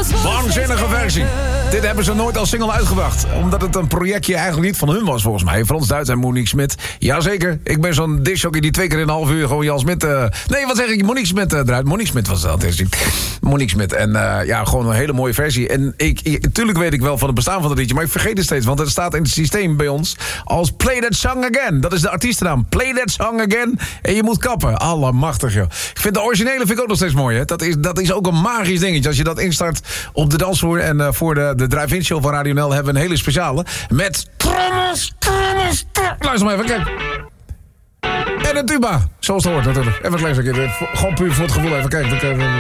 Waanzinnige versie. Dit hebben ze nooit als single uitgebracht. Omdat het een projectje eigenlijk niet van hun was, volgens mij. Frans Duits en Monique Smit. Jazeker, ik ben zo'n discjockey die 2 keer in een half uur gewoon Jan Smit... Nee, wat zeg ik? Monique Smit draait. Monique Smit was dat. Monique Smit. En gewoon een hele mooie versie. En tuurlijk weet ik wel van het bestaan van het liedje, maar ik vergeet het steeds. Want het staat in het systeem bij ons als Play That Song Again. Dat is de artiestennaam. Play That Song Again. En je moet kappen. Allemachtig, joh. Ik vind de originele vind ik ook nog steeds mooi, hè. Dat is ook een magisch dingetje. Als je dat instart op de dansvloer. En voor de drive-in show van Radio NL hebben we een hele speciale. Met trommels. Luister maar even, kijk. En een tuba. Zoals het hoort natuurlijk. Even een klein stukje. Gewoon puur voor het gevoel even kijken.